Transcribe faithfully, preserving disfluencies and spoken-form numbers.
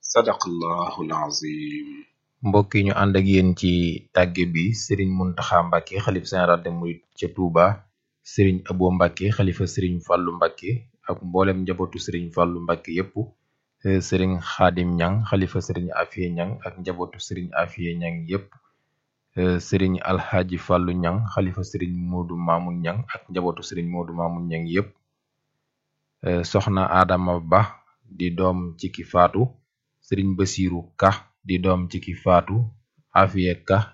sadaqallahul azim. mbokk yi ñu ànd ak yéen ci tàgge bi sëriñ Muntaxa Mbàkke xalif général des mourides ca Touba sëriñ Abo Mbàkke xalifa sëriñ Fàllu Mbàkke ak mboolem njabootu sëriñ Fàllu Mbàkke yépp sëriñ Xaadim Ñang xalifa sëriñ Afiye Ñang ak njabootu sëriñ Afiye Ñang yépp sëriñ Alxaaji Fàllu Ñang xalifa sëriñ Moodu Maamun Ñang ak njabootu sëriñ Moodu Maamun Ñang yépp soxna Adama Ba di doom ci ki faatu sëriñ Basiiru Ka di doom ci ki faatu Afiye Ka